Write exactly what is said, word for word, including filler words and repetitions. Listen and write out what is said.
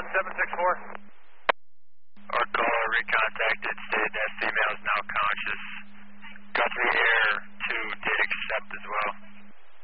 seven six four. Our caller recontacted, stated that female is now conscious. Guthrie